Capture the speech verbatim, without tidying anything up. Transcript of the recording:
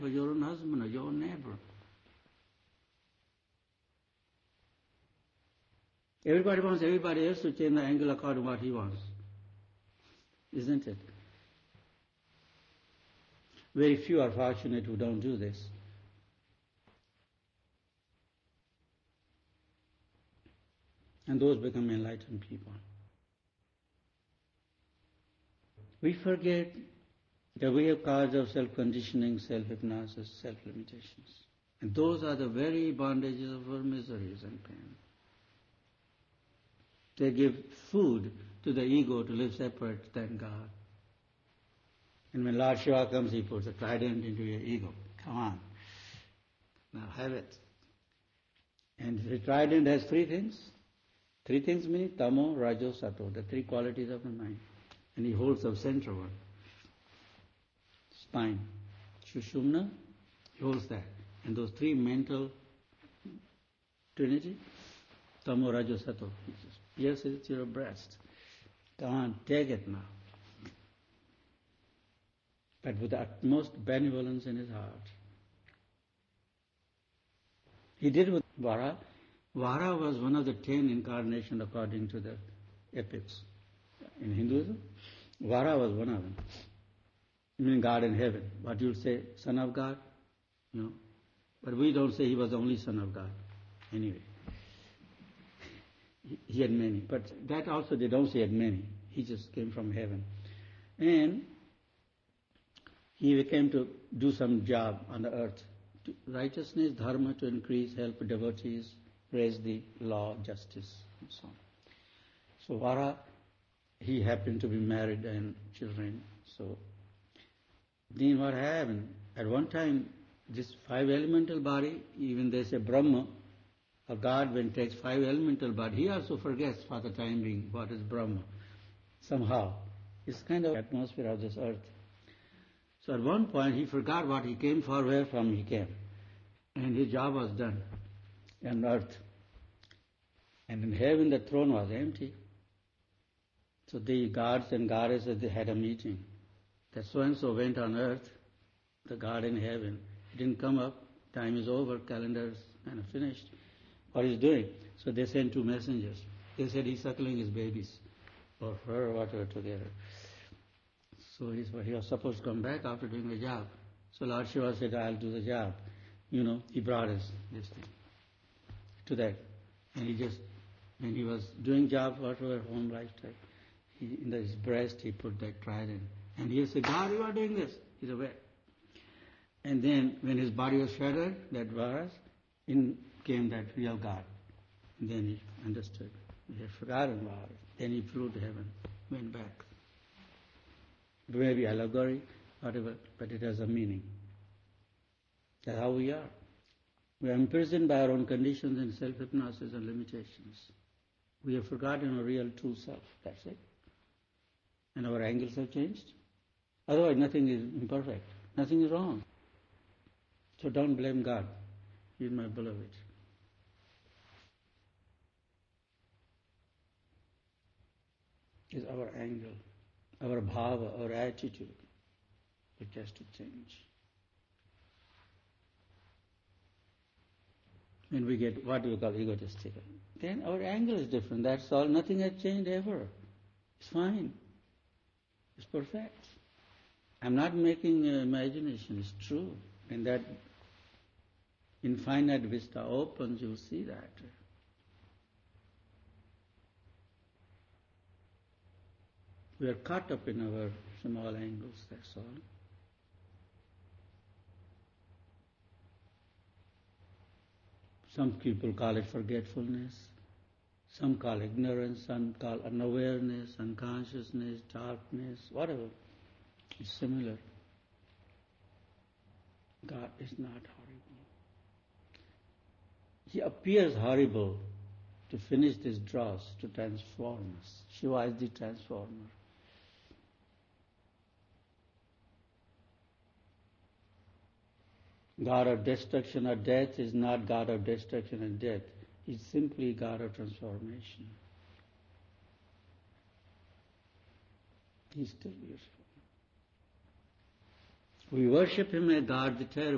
or your own husband or your own neighbor. Everybody wants everybody else to change the angle according to what he wants. Isn't it? Very few are fortunate who don't do this. And those become enlightened people. We forget that we have cause of self-conditioning, self-hypnosis, self-limitations. And those are the very bondages of our miseries and pain. They give food to the ego to live separate than God. And when Lord Shiva comes, he puts a trident into your ego. Come on. Now have it. And the trident has three things. Three things mean tamo, rajo, sato, the three qualities of the mind. And he holds the central one. Spine. Shushumna, he holds that. And those three mental trinity, tamo, rajo, sato. He says, yes, it's your breast. Come on, take it now. But with the utmost benevolence in his heart. He did with Vara. Vara was one of the ten incarnations according to the epics. In Hinduism, Vara was one of them. Meaning God in heaven. What you'll say, Son of God, you know. But we don't say he was the only Son of God. Anyway. He had many. But that also they don't say he had many. He just came from heaven. And he came to do some job on the earth. Righteousness, dharma, to increase, help devotees, raise the law, justice, and so on. So Vara, he happened to be married and children. So then what happened? At one time, this five elemental body, even they say Brahma, a God when takes five elemental body, he also forgets for the time being what is Brahma. Somehow. It's kind of atmosphere of this earth. So at one point he forgot what he came for, where from he came. And his job was done on earth. And in heaven the throne was empty. So the gods and goddesses, they had a meeting. That so-and-so went on earth, the God in heaven. He didn't come up, time is over, calendar's kind of finished. What he's doing? So they sent two messengers. They said he's suckling his babies, or her or whatever together. So he's, he was supposed to come back after doing the job. So Lord Shiva said, I'll do the job. You know, he brought us this thing to that. And he just, when he was doing job, whatever, home lifestyle, he, in his breast he put that trident. And he said, God, you are doing this. He's aware. And then when his body was shattered, that virus, in came that real God. And then he understood. He had forgotten about it. Then he flew to heaven, went back. It may be allegory, whatever, but it has a meaning. That's how we are. We are imprisoned by our own conditions and self-hypnosis and limitations. We have forgotten our real true self. That's it. And our angles have changed. Otherwise nothing is imperfect. Nothing is wrong. So don't blame God. He is my beloved. It's our angle, our bhava, our attitude, which has to change. When we get what we call egotistical, then our angle is different. That's all. Nothing has changed ever. It's fine. It's perfect. I'm not making uh, imagination. It's true. When that infinite vista opens, you'll see that. We are caught up in our small angles, that's all. Some people call it forgetfulness, some call ignorance, some call unawareness, unconsciousness, darkness, whatever. It's similar. God is not horrible. He appears horrible to finish this dross, to transform us. Shiva is the transformer. God of destruction or death is not God of destruction and death. He's simply God of transformation. He's still beautiful. We worship Him as God the Terrible.